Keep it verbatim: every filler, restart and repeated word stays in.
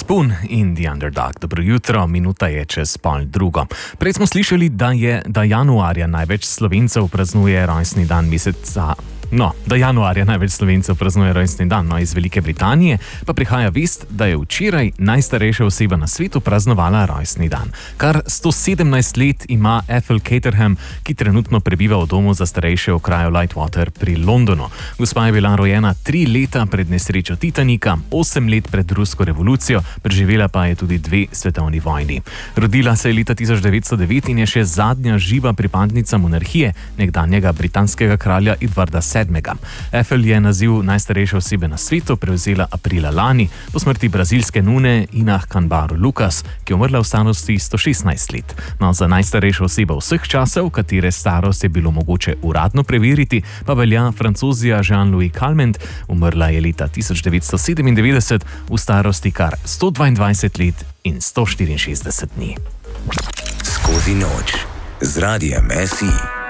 Spoon in The Underdog. Dobro jutro, minuta je čez pol drugo. Prej smo slišali, da je da januarja največ Slovencev praznuje rojstni dan meseca. No, da januarja največ Slovencev praznuje rojstni dan, no iz Velike Britanije pa prihaja vest, da je včeraj najstarejša oseba na svetu praznovala rojstni dan. Kar sto sedemnajst let ima Ethel Caterham, ki trenutno prebiva v domu za starejše v kraju Lightwater pri Londonu. Gospa je bila rojena tri leta pred nesrečo Titanika, osem let pred rusko revolucijo, preživela pa je tudi dve svetovni vojni. Rodila se je leta tisoč devetsto devet in je še zadnja živa pripadnica monarhije, nekdanjega britanskega kralja Edvarda sedmega. Ethel je naziv najstarejše osebe na svetu prevzela aprila lani po smrti brazilske nune Inah Canbaro Lucas, ki je umrla v starosti sto šestnajst let. No, za najstarejšo osebo vseh časov, katere starost je bilo mogoče uradno preveriti, pa velja Francozija Jean-Louis Calment, umrla je leta tisoč devetsto sedemindevetdeset v starosti kar sto dvaindvajset let in sto štiriinšestdeset dni. Skozi noč z Radiem S I.